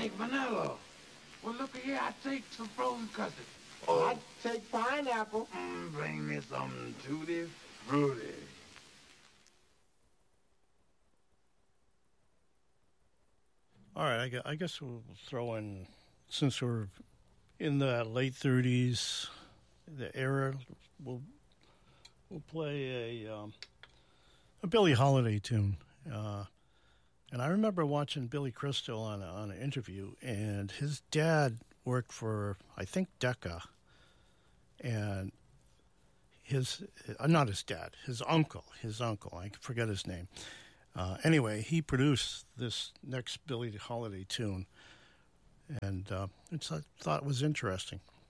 take vanilla. Well, look here, I take some frozen custard. I'd take pineapple. Bring me some tutti frutti. All right, I guess we'll throw in, since we're in the late 30s, the era, we'll play a Billie Holiday tune. And I remember watching Billy Crystal on an interview, and his dad worked for, I think, Decca. And not his dad, his uncle, I forget his name. Anyway, he produced this next Billie Holiday tune, and I thought it was interesting.